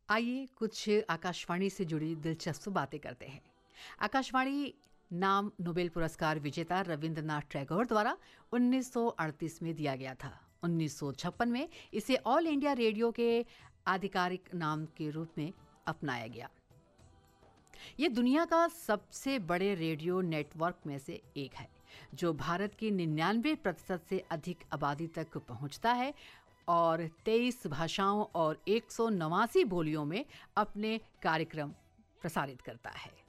आइए कुछ आकाशवाणी से जुड़ी दिलचस्प बातें करते हैं। आकाशवाणी नाम नोबेल पुरस्कार विजेता रविंद्रनाथ टैगोर द्वारा 1938 में दिया गया था। 1956 में इसे ऑल इंडिया रेडियो के आधिकारिक नाम के रूप में अपनाया गया। ये दुनिया का सबसे बड़े रेडियो नेटवर्क में से एक है, जो भारत की 99% से अधिक आबादी तक पहुंचता है और 23 भाषाओं और 189 बोलियों में अपने कार्यक्रम प्रसारित करता है।